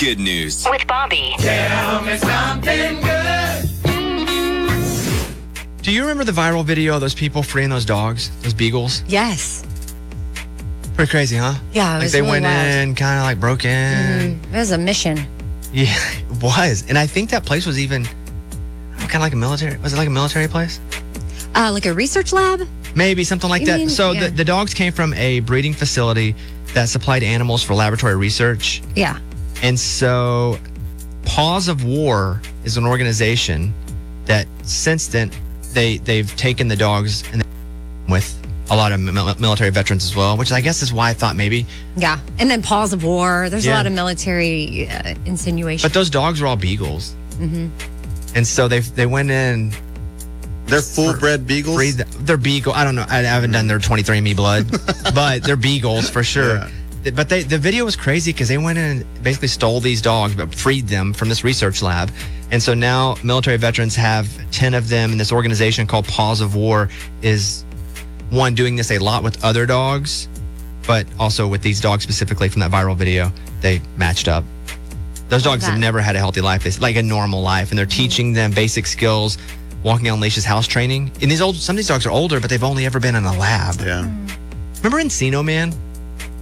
good news. With Bobby. Tell me something good. Do you remember the viral video of those people freeing those dogs, those beagles? Yes. Pretty crazy, huh? Yeah, it like was they really went wild. in, kind of like broke in. It was a mission. Yeah, it was. And I think that place was even kind of like a military. Was it like a military place? Like a research lab? Maybe something like You that. mean- So yeah. the dogs came from a breeding facility that supplied animals for laboratory research. Yeah. And so Paws of War is an organization that since then they've taken the dogs and with a lot of military veterans as well, which I guess is why I thought maybe. Yeah. And then Paws of War. There's a Yeah. lot of military insinuation. But those dogs were all beagles. Mm-hmm. And so they went in. They're full-bred beagles? They're beagle. I don't know. I haven't done their 23andMe blood, but they're beagles for sure. Yeah. But the video was crazy because they went in and basically stole these dogs, but freed them from this research lab. And so now military veterans have 10 of them, and this organization called Paws of War is one doing this a lot with other dogs, but also with these dogs specifically from that viral video. They matched up. Those dogs have never had a healthy life. It's like a normal life, and they're teaching them basic skills, walking on leashes, house training. And some of these dogs are older, but they've only ever been in a lab. Yeah. Remember Encino Man?